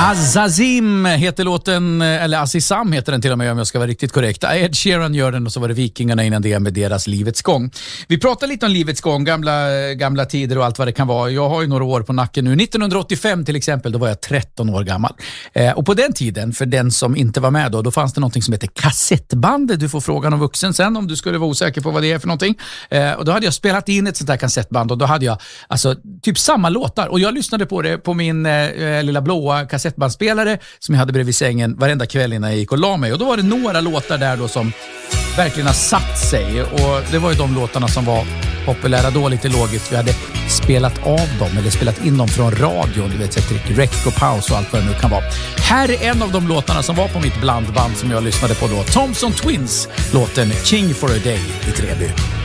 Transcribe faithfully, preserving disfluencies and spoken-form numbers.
Azazim heter låten, eller Azizam heter den till och med om jag ska vara riktigt korrekt. Ed Sheeran gör den och så var det Vikingarna innan det med deras Livets gång. Vi pratar lite om Livets gång, gamla, gamla tider och allt vad det kan vara. Jag har ju några år på nacken nu. nittonhundraåttiofem till exempel, då var jag tretton år gammal. Eh, och på den tiden, för den som inte var med då, då fanns det någonting som heter kassettband. Du får frågan om vuxen sen om du skulle vara osäker på vad det är för någonting. Eh, och då hade jag spelat in ett sånt där kassettband och då hade jag alltså typ samma låtar. Och jag lyssnade på det på min eh, lilla blåa kassettbandspelare som jag hade bredvid sängen varenda kväll innan jag gick och la mig. Och då var det några låtar där då som verkligen har satt sig. Och det var ju de låtarna som var populära då, lite logiskt. Vi hade spelat av dem eller spelat in dem från radion. Du vet, rec och paus och allt vad det nu kan vara. Här är en av de låtarna som var på mitt blandband som jag lyssnade på då. Thompson Twins, låten King for a Day i Treby.